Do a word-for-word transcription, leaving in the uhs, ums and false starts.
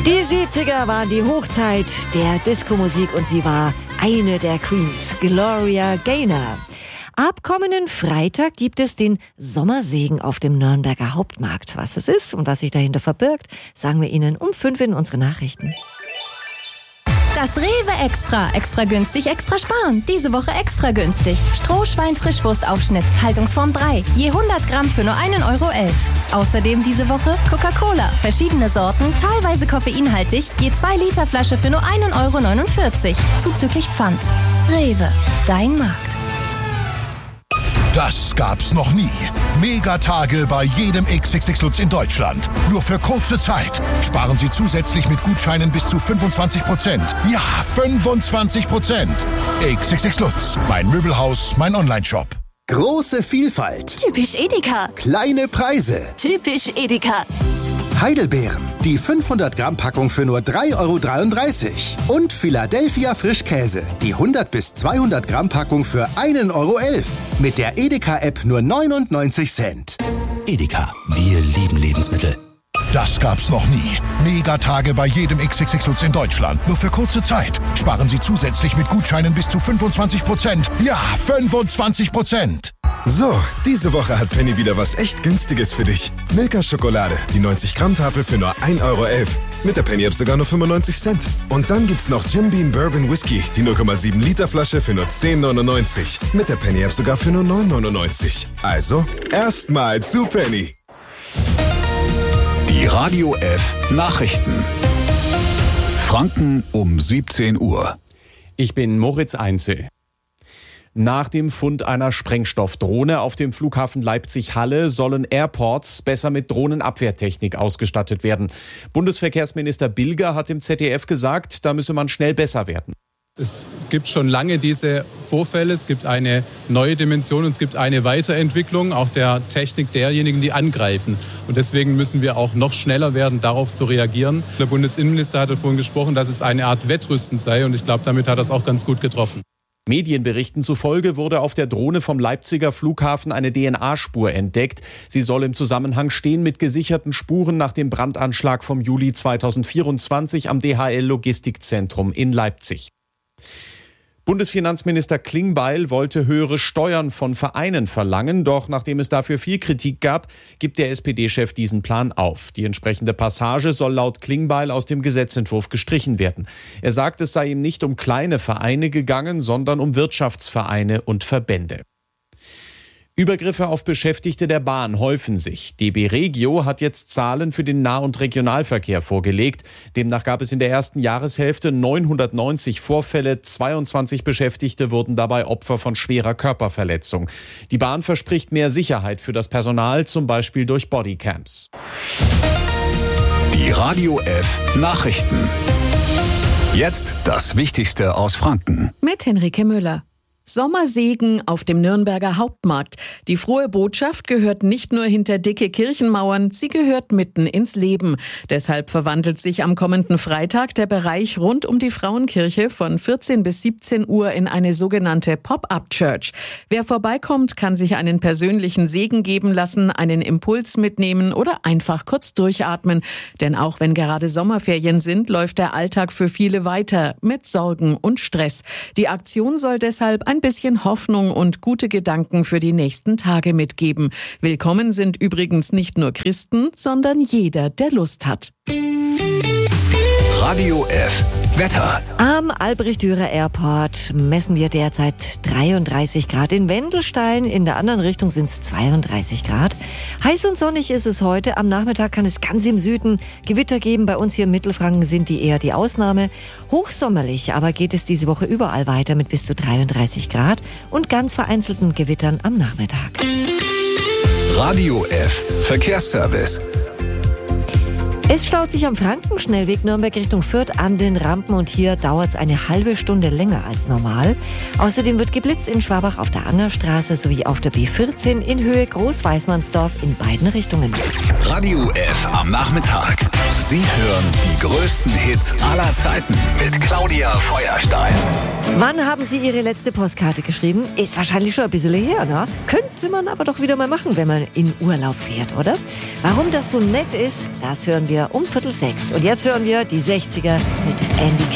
Die siebziger waren die Hochzeit der Disco-Musik und sie war eine der Queens, Gloria Gaynor. Ab kommenden Freitag gibt es den Sommersegen auf dem Nürnberger Hauptmarkt. Was es ist und was sich dahinter verbirgt, sagen wir Ihnen um fünf in unseren Nachrichten. Das Rewe Extra. Extra günstig, extra sparen. Diese Woche extra günstig. Strohschwein-Frischwurstaufschnitt. Haltungsform drei. Je hundert Gramm für nur einen Euro elf. Außerdem diese Woche Coca-Cola. Verschiedene Sorten, teilweise koffeinhaltig. Je zwei Liter Flasche für nur einen Euro neunundvierzig. Zuzüglich Pfand. Rewe. Dein Markt. Das gab's noch nie. Megatage bei jedem X X X Lutz in Deutschland. Nur für kurze Zeit. Sparen Sie zusätzlich mit Gutscheinen bis zu fünfundzwanzig Prozent. Ja, fünfundzwanzig Prozent. X X X Lutz. Mein Möbelhaus, mein Onlineshop. Große Vielfalt. Typisch Edeka. Kleine Preise. Typisch Edeka. Heidelbeeren. Die fünfhundert Gramm Packung für nur drei Euro dreiunddreißig. Und Philadelphia Frischkäse. Die hundert bis zweihundert Gramm Packung für einen Euro elf. Mit der Edeka-App nur neunundneunzig Cent. Edeka. Wir lieben Lebensmittel. Das gab's noch nie. Megatage bei jedem X X X Lutz in Deutschland. Nur für kurze Zeit. Sparen Sie zusätzlich mit Gutscheinen bis zu fünfundzwanzig Prozent. Ja, fünfundzwanzig Prozent. So, diese Woche hat Penny wieder was echt Günstiges für dich. Milka Schokolade, die neunzig Gramm Tafel für nur ein Euro elf. Mit der Penny-App sogar nur fünfundneunzig Cent. Und dann gibt's noch Jim Beam Bourbon Whisky, die null Komma sieben Liter Flasche für nur zehn neunundneunzig. Mit der Penny-App sogar für nur neun neunundneunzig. Also, erstmal zu Penny. Die Radio F Nachrichten. Franken um siebzehn Uhr. Ich bin Moritz Einzel. Nach dem Fund einer Sprengstoffdrohne auf dem Flughafen Leipzig-Halle sollen Airports besser mit Drohnenabwehrtechnik ausgestattet werden. Bundesverkehrsminister Bilger hat dem Z D F gesagt, da müsse man schnell besser werden. Es gibt schon lange diese Vorfälle, es gibt eine neue Dimension und es gibt eine Weiterentwicklung auch der Technik derjenigen, die angreifen. Und deswegen müssen wir auch noch schneller werden, darauf zu reagieren. Der Bundesinnenminister hatte vorhin gesprochen, dass es eine Art Wettrüsten sei und ich glaube, damit hat er es auch ganz gut getroffen. Medienberichten zufolge wurde auf der Drohne vom Leipziger Flughafen eine D N A-Spur entdeckt. Sie soll im Zusammenhang stehen mit gesicherten Spuren nach dem Brandanschlag vom Juli zweitausendvierundzwanzig am D H L-Logistikzentrum in Leipzig. Bundesfinanzminister Klingbeil wollte höhere Steuern von Vereinen verlangen, doch nachdem es dafür viel Kritik gab, gibt der S P D-Chef diesen Plan auf. Die entsprechende Passage soll laut Klingbeil aus dem Gesetzentwurf gestrichen werden. Er sagt, es sei ihm nicht um kleine Vereine gegangen, sondern um Wirtschaftsvereine und Verbände. Übergriffe auf Beschäftigte der Bahn häufen sich. D B Regio hat jetzt Zahlen für den Nah- und Regionalverkehr vorgelegt. Demnach gab es in der ersten Jahreshälfte neunhundertneunzig Vorfälle, zweiundzwanzig Beschäftigte wurden dabei Opfer von schwerer Körperverletzung. Die Bahn verspricht mehr Sicherheit für das Personal, zum Beispiel durch Bodycams. Die Radio F Nachrichten. Jetzt das Wichtigste aus Franken. Mit Henrike Müller. Sommersegen auf dem Nürnberger Hauptmarkt. Die frohe Botschaft gehört nicht nur hinter dicke Kirchenmauern, sie gehört mitten ins Leben. Deshalb verwandelt sich am kommenden Freitag der Bereich rund um die Frauenkirche von vierzehn bis siebzehn Uhr in eine sogenannte Pop-up-Church. Wer vorbeikommt, kann sich einen persönlichen Segen geben lassen, einen Impuls mitnehmen oder einfach kurz durchatmen. Denn auch wenn gerade Sommerferien sind, läuft der Alltag für viele weiter mit Sorgen und Stress. Die Aktion soll deshalb ein Ein bisschen Hoffnung und gute Gedanken für die nächsten Tage mitgeben. Willkommen sind übrigens nicht nur Christen, sondern jeder, der Lust hat. Radio F Wetter. Am Albrecht-Dürer Airport messen wir derzeit dreiunddreißig Grad. In Wendelstein, in der anderen Richtung sind es zweiunddreißig Grad. Heiß und sonnig ist es heute. Am Nachmittag kann es ganz im Süden Gewitter geben. Bei uns hier in Mittelfranken sind die eher die Ausnahme. Hochsommerlich aber geht es diese Woche überall weiter mit bis zu dreiunddreißig Grad und ganz vereinzelten Gewittern am Nachmittag. Radio F Verkehrsservice. Es staut sich am Frankenschnellweg Nürnberg Richtung Fürth an den Rampen und hier dauert es eine halbe Stunde länger als normal. Außerdem wird geblitzt in Schwabach auf der Angerstraße sowie auf der B vierzehn in Höhe Großweißmannsdorf in beiden Richtungen. Radio F am Nachmittag. Sie hören die größten Hits aller Zeiten mit Claudia Feuerstein. Wann haben Sie Ihre letzte Postkarte geschrieben? Ist wahrscheinlich schon ein bisschen her, ne? Könnte man aber doch wieder mal machen, wenn man in Urlaub fährt, oder? Warum das so nett ist, das hören wir wir um Viertel sechs. Und jetzt hören wir die sechziger mit Andy